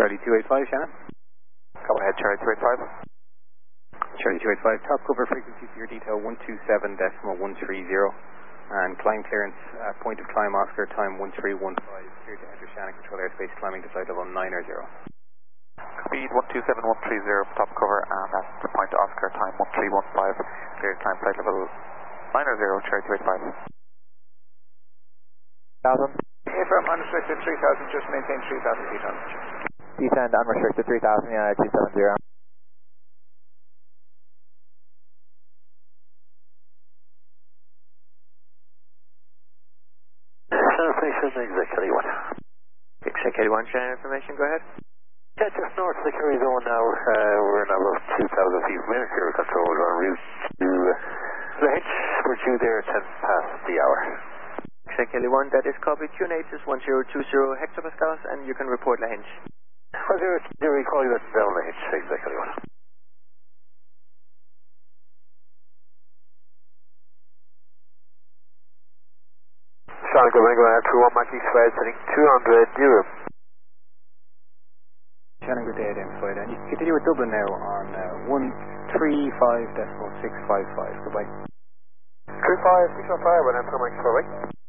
Charlie 285, Shannon. Go ahead, Charlie 285. Charlie 285, top cover frequency for your detail 127.130 and climb clearance, point of climb Oscar, time 1315, clear to enter Shannon control airspace, climbing to flight level 9 or 0. Speed 127.130, top cover, and at the point of Oscar, time 1315, clear to climb flight level 9 or 0, Charlie 285. 1000. Affirm unrestricted 3000, just maintain 3000 feet on. Descend unrestricted 3000, United 270. Executive 1. Executive 1, Shannon information, go ahead. Yeah, just north of the Kerry zone now. We're now about 2,000 feet from air control on route to the H. We're due there 10 past the hour. Executive 1, that is copy. QNH is 1020 hectopascals, and you can report Lahinch. 1020, call you down Lahinch, Executive 1. Charlie, go ahead, 21 Mach X-Flight, setting 200, Durham. Shannon, good day, identified. And you can continue with Dublin now on 135.655. Goodbye. 35, 615, 1 Mach X-Flight.